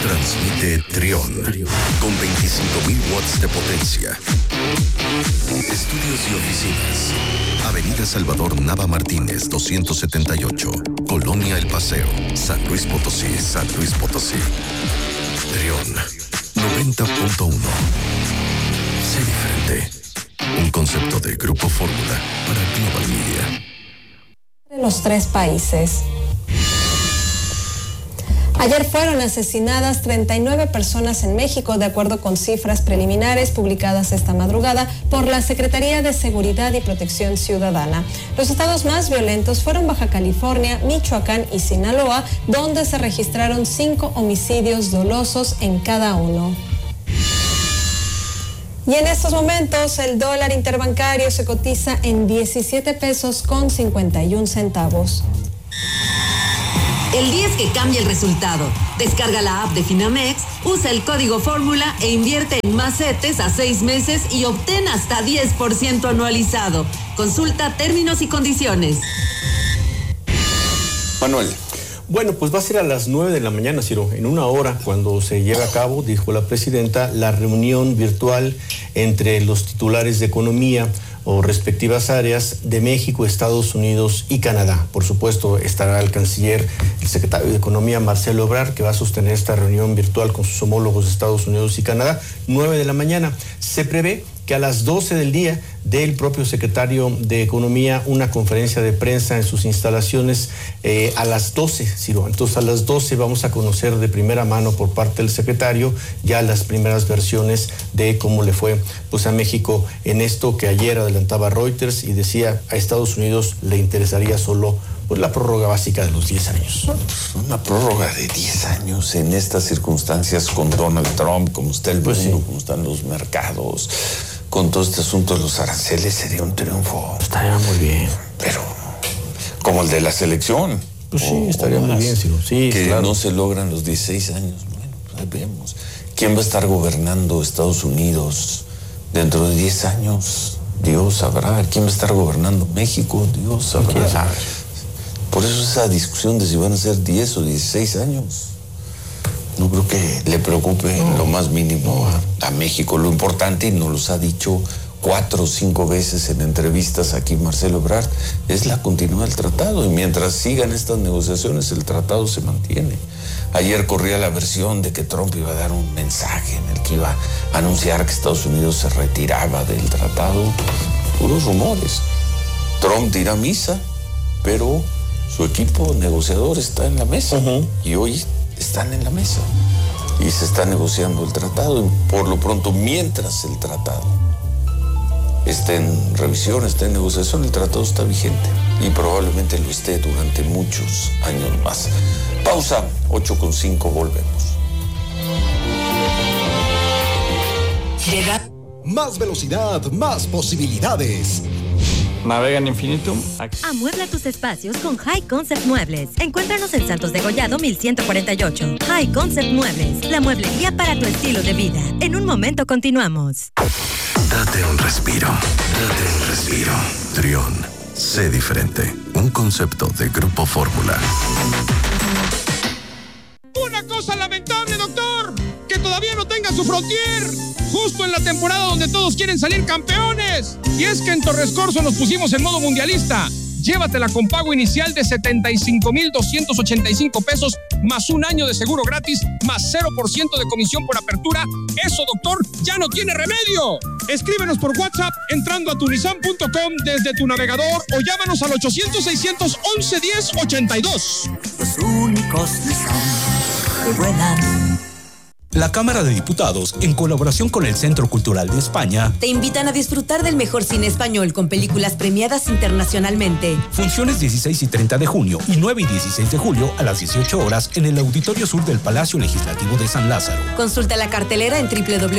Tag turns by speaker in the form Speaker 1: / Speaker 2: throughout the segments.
Speaker 1: Transmite Trión con 25.000 watts de potencia. Estudios y oficinas. Avenida Salvador Nava Martínez, 278. Colonia El Paseo, San Luis Potosí, San Luis Potosí. Trión 90.1. Sé diferente. Un concepto de Grupo Fórmula para Global Media.
Speaker 2: Los tres países. Ayer fueron asesinadas 39 personas en México, de acuerdo con cifras preliminares publicadas esta madrugada por la Secretaría de Seguridad y Protección Ciudadana. Los estados más violentos fueron Baja California, Michoacán y Sinaloa, donde se registraron 5 homicidios dolosos en cada uno. Y en estos momentos el dólar interbancario se cotiza en 17 pesos con 51 centavos.
Speaker 3: El día es que cambia el resultado. Descarga la app de Finamex, usa el código Fórmula e invierte en más CETES a 6 meses y obtén hasta 10% anualizado. Consulta términos y condiciones.
Speaker 4: Manuel. Bueno, pues va a ser a las 9 de la mañana, Ciro, en una hora, cuando se lleve a cabo, dijo la presidenta, la reunión virtual entre los titulares de economía o respectivas áreas de México, Estados Unidos y Canadá. Por supuesto, estará el canciller, el secretario de Economía, Marcelo Ebrard, que va a sostener esta reunión virtual con sus homólogos de Estados Unidos y Canadá, 9 de la mañana. Se prevé que a las 12 del día dé el propio secretario de Economía una conferencia de prensa en sus instalaciones a las 12, Ciro. Entonces a las 12 vamos a conocer de primera mano por parte del secretario ya las primeras versiones de cómo le fue pues a México en esto que ayer adelantaba Reuters y decía a Estados Unidos le interesaría solo pues la prórroga básica de los 10 años.
Speaker 5: Una prórroga de 10 años en estas circunstancias con Donald Trump, como está el mundo, sí, como están los mercados, con todo este asunto de los aranceles, sería un triunfo.
Speaker 4: Estaría muy bien.
Speaker 5: Pero, como el de la selección.
Speaker 4: Pues sí, estaría muy bien, Ciro. Sí,
Speaker 5: que
Speaker 4: claro.
Speaker 5: No se logran los 16 años. Bueno, pues ahí vemos. ¿Quién va a estar gobernando Estados Unidos dentro de 10 años? Dios sabrá. ¿Quién va a estar gobernando México? Dios sabrá. Por eso esa discusión de si van a ser 10 o 16 años, no creo que le preocupe lo más mínimo a México. Lo importante, y nos los ha dicho 4 o 5 veces en entrevistas aquí Marcelo Ebrard, es la continuidad del tratado. Y mientras sigan estas negociaciones, el tratado se mantiene. Ayer corría la versión de que Trump iba a dar un mensaje en el que iba a anunciar que Estados Unidos se retiraba del tratado. Puros rumores. Trump dirá misa, pero su equipo negociador está en la mesa. Y hoy están en la mesa y se está negociando el tratado. Y por lo pronto, mientras el tratado esté en revisión, esté en negociación, el tratado está vigente y probablemente lo esté durante muchos años más. Pausa, 8:05, volvemos.
Speaker 6: Llega más velocidad, más posibilidades.
Speaker 7: Navega en Infinitum.
Speaker 8: Amuebla tus espacios con High Concept Muebles. Encuéntranos en Santos de Gollado 1148. High Concept Muebles, la mueblería para tu estilo de vida. En un momento continuamos.
Speaker 1: Date un respiro. Date un respiro. Trión. Sé diferente. Un concepto de Grupo Fórmula.
Speaker 9: Una cosa lamentable, doctor, que todavía no tenga su Frontier, justo en la temporada donde todos quieren salir campeones. Y es que en Torres Corso nos pusimos en modo mundialista. Llévatela con pago inicial de 75,285 pesos, más un año de seguro gratis, más 0% de comisión por apertura. Eso, doctor, ya no tiene remedio. Escríbenos por WhatsApp entrando a tunisan.com desde tu navegador o llámanos al 800-611-1082.
Speaker 10: Los únicos Nissan que vuelan.
Speaker 11: La Cámara de Diputados, en colaboración con el Centro Cultural de España,
Speaker 3: te invitan a disfrutar del mejor cine español con películas premiadas internacionalmente.
Speaker 11: Funciones 16 y 30 de junio y 9 y 16 de julio a las 18 horas en el Auditorio Sur del Palacio Legislativo de San Lázaro.
Speaker 3: Consulta la cartelera en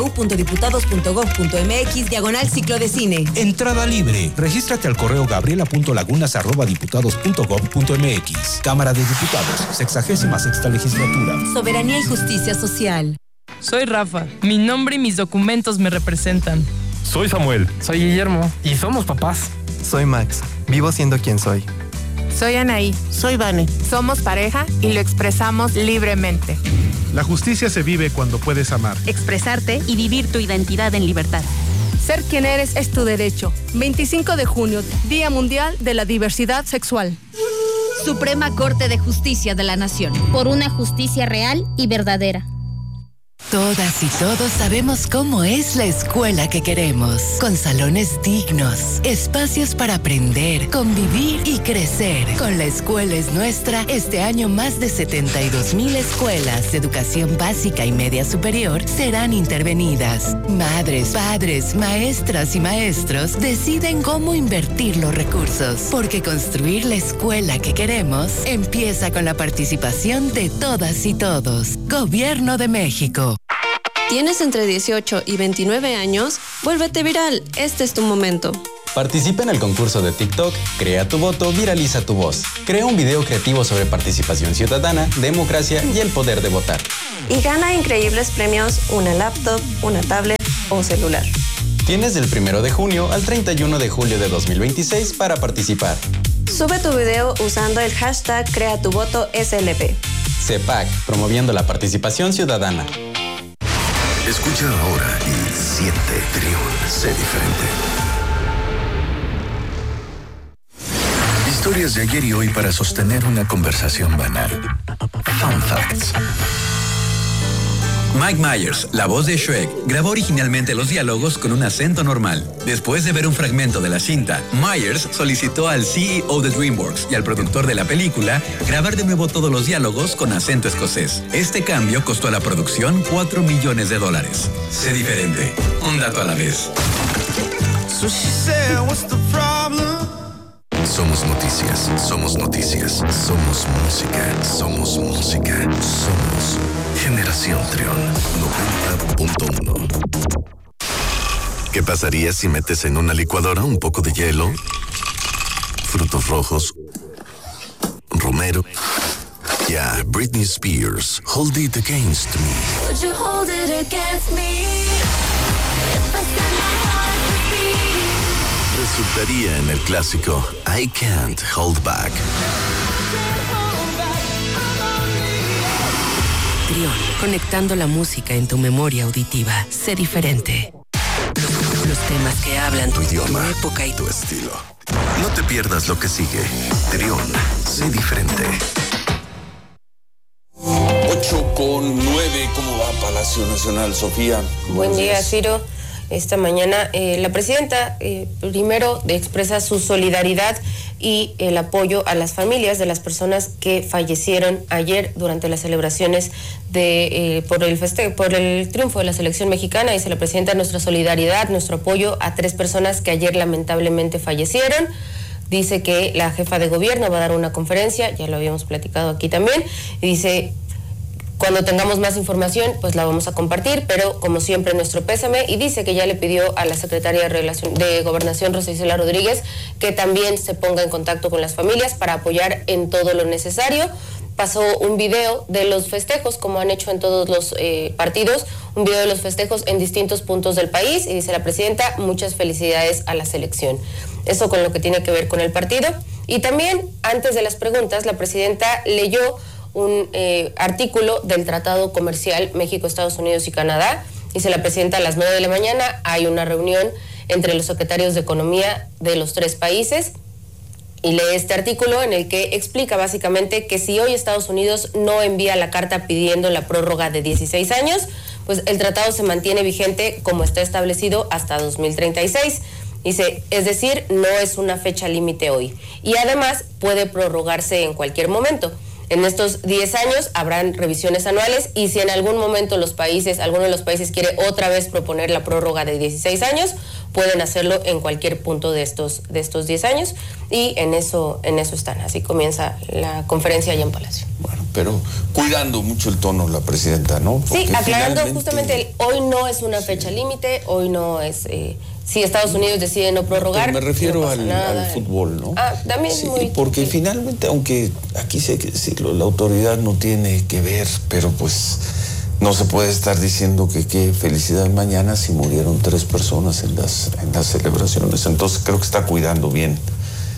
Speaker 3: www.diputados.gov.mx/ciclo de cine.
Speaker 11: Entrada libre. Regístrate al correo gabriela.lagunas@diputados.gov.mx. Cámara de Diputados, 66ª legislatura.
Speaker 3: Soberanía y justicia social.
Speaker 12: Soy Rafa. Mi nombre y mis documentos me representan.
Speaker 13: Soy Samuel.
Speaker 14: Soy Guillermo. Y somos papás.
Speaker 15: Soy Max. Vivo siendo quien soy.
Speaker 13: Soy Anaí.
Speaker 14: Soy Vane.
Speaker 13: Somos pareja y lo expresamos libremente.
Speaker 15: La justicia se vive cuando puedes amar,
Speaker 16: expresarte y vivir tu identidad en libertad.
Speaker 17: Ser quien eres es tu derecho. 25 de junio, Día Mundial de la Diversidad Sexual.
Speaker 16: Suprema Corte de Justicia de la Nación.
Speaker 18: Por una justicia real y verdadera.
Speaker 19: Todas y todos sabemos cómo es la escuela que queremos, con salones dignos, espacios para aprender, convivir y crecer. Con La Escuela es Nuestra, este año más de 72,000 escuelas de educación básica y media superior serán intervenidas. Madres, padres, maestras y maestros deciden cómo invertir los recursos, porque construir la escuela que queremos empieza con la participación de todas y todos. Gobierno de México.
Speaker 20: ¿Tienes entre 18 y 29 años? Vuélvete viral, este es tu momento.
Speaker 21: Participa en el concurso de TikTok, Crea tu voto, viraliza tu voz. Crea un video creativo sobre participación ciudadana, democracia y el poder de votar.
Speaker 20: Y gana increíbles premios, una laptop, una tablet o celular.
Speaker 21: Tienes del 1 de junio al 31 de julio de 2026 para participar.
Speaker 20: Sube tu video usando el hashtag #CreaTuVotoSLP.
Speaker 21: CEPAC, promoviendo la participación ciudadana.
Speaker 1: Escucha ahora y siente Trión, sé diferente. Historias de ayer y hoy para sostener una conversación banal. Fun Facts.
Speaker 22: Mike Myers, la voz de Shrek, grabó originalmente los diálogos con un acento normal. Después de ver un fragmento de la cinta, Myers solicitó al CEO de DreamWorks y al productor de la película grabar de nuevo todos los diálogos con acento escocés. Este cambio costó a la producción $4 millones. Sé diferente, un dato a la vez.
Speaker 1: Somos noticias, somos noticias, somos música, somos música, somos Generación Trión 90.1. ¿Qué pasaría si metes en una licuadora un poco de hielo, frutos rojos, romero y a Britney Spears, Hold It Against Me?
Speaker 23: Would you hold it against me? If I said my heart would beat.
Speaker 1: Resultaría en el clásico I Can't Hold Back.
Speaker 19: Trión, conectando la música en tu memoria auditiva. Sé diferente. Los temas que hablan
Speaker 1: tu idioma,
Speaker 19: tu época y
Speaker 1: tu estilo. No te pierdas lo que sigue. Trión, sé diferente.
Speaker 5: 8:09, ¿cómo va Palacio Nacional, Sofía?
Speaker 24: Buen día, Ciro. Esta mañana la presidenta primero expresa su solidaridad y el apoyo a las familias de las personas que fallecieron ayer durante las celebraciones por el triunfo de la selección mexicana. Dice la presidenta: nuestra solidaridad, nuestro apoyo a 3 personas que ayer lamentablemente fallecieron. Dice que la jefa de gobierno va a dar una conferencia, ya lo habíamos platicado aquí también, y dice: cuando tengamos más información, pues la vamos a compartir, pero como siempre nuestro pésame, y dice que ya le pidió a la secretaria de Gobernación, Rosa Isela Rodríguez, que también se ponga en contacto con las familias para apoyar en todo lo necesario. Pasó un video de los festejos, como han hecho en todos los partidos, un video de los festejos en distintos puntos del país, y dice la presidenta: muchas felicidades a la selección. Eso con lo que tiene que ver con el partido. Y también, antes de las preguntas, la presidenta leyó un artículo del Tratado Comercial México, Estados Unidos y Canadá. Dice la presidenta: a las 9 de la mañana hay una reunión entre los secretarios de Economía de los 3 países, y lee este artículo en el que explica básicamente que si hoy Estados Unidos no envía la carta pidiendo la prórroga de 16 años, pues el tratado se mantiene vigente como está establecido hasta 2036. Dice, es decir, no es una fecha límite hoy, y además puede prorrogarse en cualquier momento. En estos 10 años habrán revisiones anuales, y si en algún momento alguno de los países quiere otra vez proponer la prórroga de 16 años, pueden hacerlo en cualquier punto de estos 10 años, y en eso están. Así comienza la conferencia allá en Palacio.
Speaker 5: Bueno, pero cuidando mucho el tono la presidenta, ¿no? Porque
Speaker 24: sí, aclarando justamente, hoy no es una fecha límite, hoy no es... si Estados Unidos decide no prorrogar...
Speaker 5: Me refiero
Speaker 24: no
Speaker 5: al fútbol, ¿no?
Speaker 24: También
Speaker 5: sí,
Speaker 24: muy...
Speaker 5: porque finalmente, aunque aquí sé que decirlo, la autoridad no tiene que ver, pero pues no se puede estar diciendo que qué felicidad mañana si murieron 3 personas en las celebraciones. Entonces creo que está cuidando bien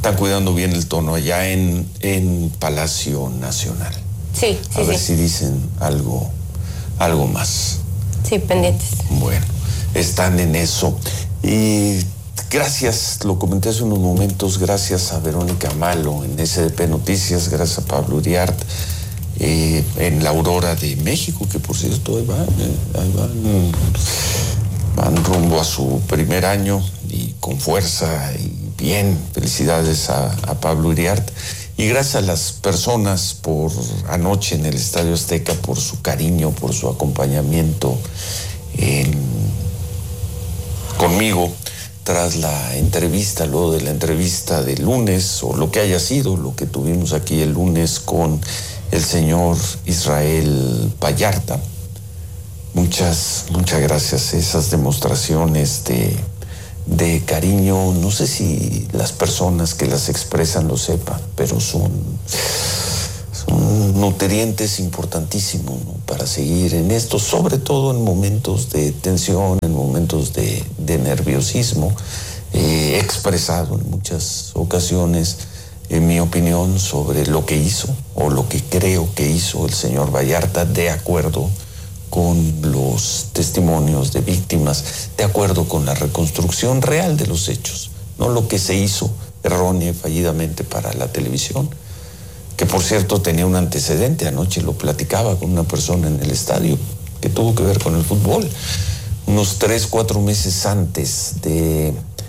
Speaker 5: están cuidando bien el tono allá en Palacio Nacional.
Speaker 24: Sí,
Speaker 5: A ver si dicen algo más.
Speaker 24: Sí, pendientes.
Speaker 5: Bueno, están en eso. Y gracias, lo comenté hace unos momentos, gracias a Verónica Malo en SDP Noticias, gracias a Pablo Uriart en la Aurora de México, que por cierto ahí van rumbo a su primer año y con fuerza y bien. Felicidades a Pablo Uriart. Y gracias a las personas por anoche en el Estadio Azteca, por su cariño, por su acompañamiento conmigo tras la entrevista, luego de la entrevista del lunes, o lo que haya sido, lo que tuvimos aquí el lunes con el señor Israel Vallarta. Muchas gracias. Esas demostraciones de cariño, no sé si las personas que las expresan lo sepan, pero son nutrientes importantísimos, ¿no?, para seguir en esto, sobre todo en momentos de tensión, en momentos de nerviosismo. He expresado en muchas ocasiones mi opinión sobre lo que hizo o lo que creo que hizo el señor Vallarta, de acuerdo con los testimonios de víctimas, de acuerdo con la reconstrucción real de los hechos, no lo que se hizo errónea y fallidamente para la televisión, que por cierto tenía un antecedente. Anoche lo platicaba con una persona en el estadio que tuvo que ver con el fútbol. Unos 3-4 meses antes de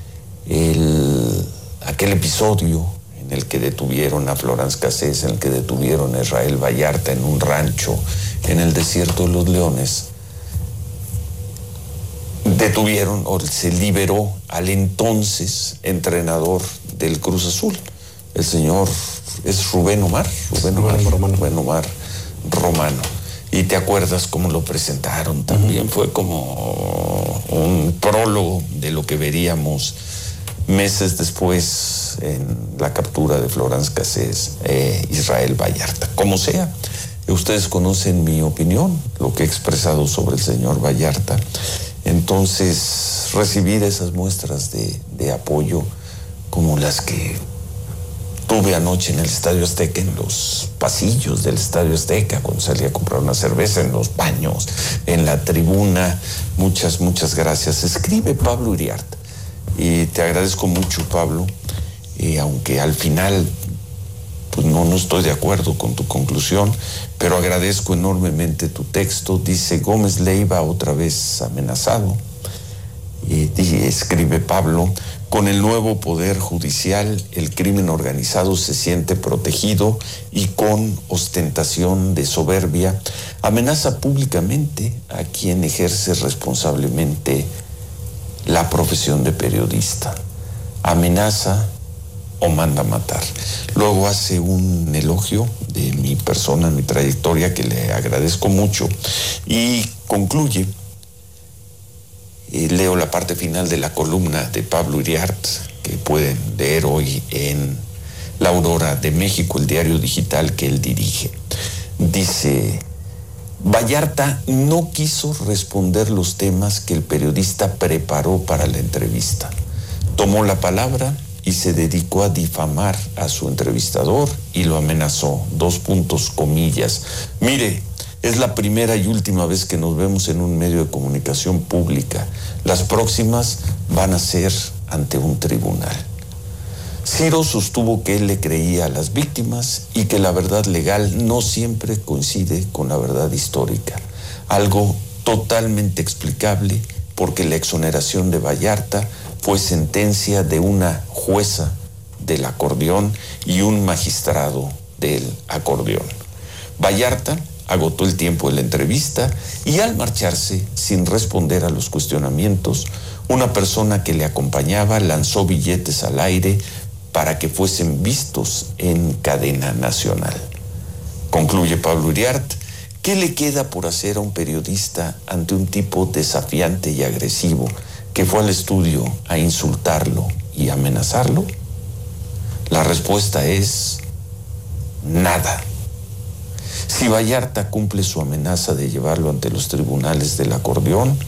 Speaker 5: aquel episodio en el que detuvieron a Florence Cassés, en el que detuvieron a Israel Vallarta en un rancho en el desierto de los Leones, detuvieron o se liberó al entonces entrenador del Cruz Azul, el señor, es Rubén Omar Romano. Y te acuerdas cómo lo presentaron también, fue como un prólogo de lo que veríamos meses después en la captura de Florence Cassés, Israel Vallarta. Como sea, ustedes conocen mi opinión, lo que he expresado sobre el señor Vallarta. Entonces, recibir esas muestras de apoyo como las que tuve anoche en el Estadio Azteca, en los pasillos del Estadio Azteca, cuando salí a comprar una cerveza, en los baños, en la tribuna, muchas gracias. Escribe Pablo Uriart, y te agradezco mucho, Pablo, aunque al final pues no estoy de acuerdo con tu conclusión, pero agradezco enormemente tu texto. Dice: Gómez Leiva otra vez amenazado. Y escribe Pablo: con el nuevo poder judicial, el crimen organizado se siente protegido y con ostentación de soberbia amenaza públicamente a quien ejerce responsablemente la profesión de periodista. Amenaza o manda matar. Luego hace un elogio de mi persona, mi trayectoria, que le agradezco mucho, y concluye. Leo la parte final de la columna de Pablo Uriart, que pueden leer hoy en La Aurora de México, el diario digital que él dirige. Dice: Vallarta no quiso responder los temas que el periodista preparó para la entrevista. Tomó la palabra y se dedicó a difamar a su entrevistador y lo amenazó. comillas. Mire, es la primera y última vez que nos vemos en un medio de comunicación pública. Las próximas van a ser ante un tribunal. Ciro sostuvo que él le creía a las víctimas y que la verdad legal no siempre coincide con la verdad histórica. Algo totalmente explicable porque la exoneración de Vallarta fue sentencia de una jueza del acordeón y un magistrado del acordeón. Vallarta agotó el tiempo de la entrevista y al marcharse sin responder a los cuestionamientos, una persona que le acompañaba lanzó billetes al aire para que fuesen vistos en cadena nacional. Concluye Pablo Uriart: ¿qué le queda por hacer a un periodista ante un tipo desafiante y agresivo que fue al estudio a insultarlo y amenazarlo? La respuesta es nada. Si Vallarta cumple su amenaza de llevarlo ante los tribunales del acordeón,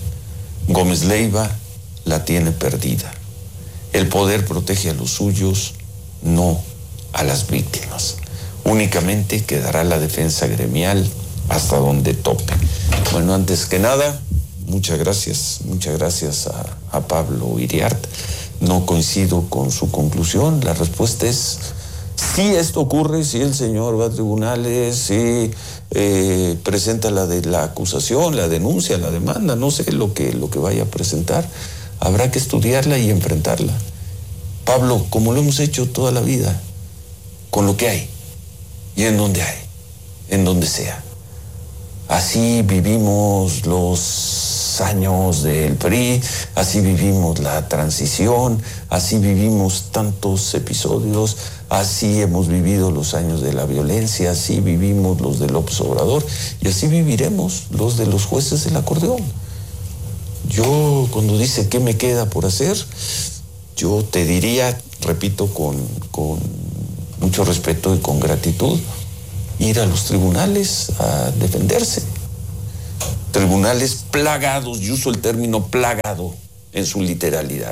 Speaker 5: Gómez Leiva la tiene perdida. El poder protege a los suyos no a las víctimas. Únicamente quedará la defensa gremial hasta donde tope. Bueno, antes que nada, muchas gracias a Pablo Iriart. No coincido con su conclusión. La respuesta es: si esto ocurre, si el señor va a tribunales, si presenta la acusación, la denuncia, la demanda, no sé lo que vaya a presentar, habrá que estudiarla y enfrentarla. Pablo, como lo hemos hecho toda la vida, con lo que hay y en donde hay, en donde sea. Así vivimos los años del PRI, así vivimos la transición, así vivimos tantos episodios, así hemos vivido los años de la violencia, así vivimos los de López Obrador y así viviremos los de los jueces del acordeón. Yo, cuando dice qué me queda por hacer, yo te diría, repito, con mucho respeto y con gratitud, ir a los tribunales a defenderse. Tribunales plagados, yo uso el término plagado en su literalidad,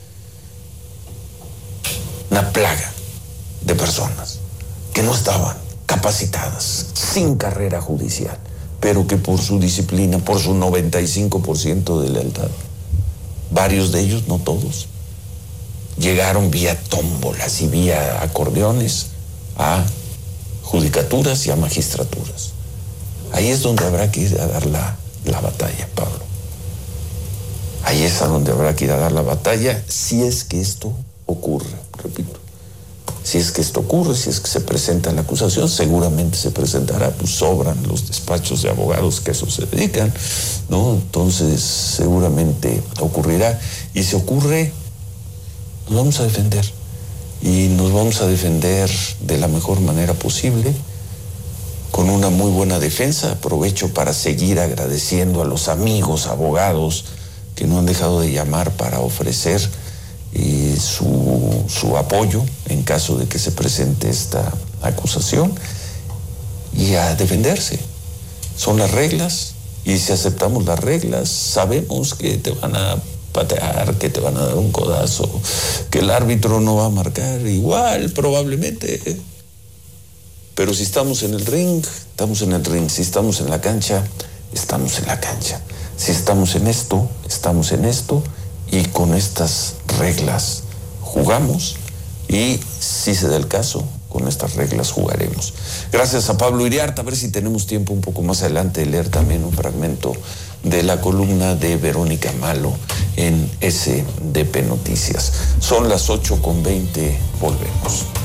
Speaker 5: Una plaga de personas que no estaban capacitadas, sin carrera judicial, pero que por su disciplina, por su 95% de lealtad, varios de ellos, no todos, llegaron vía tómbolas y vía acordeones a judicaturas y a magistraturas. Ahí es donde habrá que ir a dar la batalla, Pablo. Ahí es a donde habrá que ir a dar la batalla si es que esto ocurre, repito. Si es que esto ocurre, si es que se presenta la acusación, seguramente se presentará, pues sobran los despachos de abogados que a eso se dedican, ¿no? Entonces seguramente ocurrirá. Y si ocurre, nos vamos a defender. Y nos vamos a defender de la mejor manera posible, con una muy buena defensa. Aprovecho para seguir agradeciendo a los amigos abogados que no han dejado de llamar para ofrecer su apoyo en caso de que se presente esta acusación, y a defenderse. Son las reglas, y si aceptamos las reglas, sabemos que te van a patear, que te van a dar un codazo, que el árbitro no va a marcar igual, probablemente. Pero si estamos en el ring, estamos en el ring. Si estamos en la cancha, estamos en la cancha. Si estamos en esto, estamos en esto, y con estas reglas jugamos, y si se da el caso, con estas reglas jugaremos. Gracias a Pablo Iriart. A ver si tenemos tiempo un poco más adelante de leer también un fragmento de la columna de Verónica Malo en SDP Noticias. Son las 8:20, volvemos.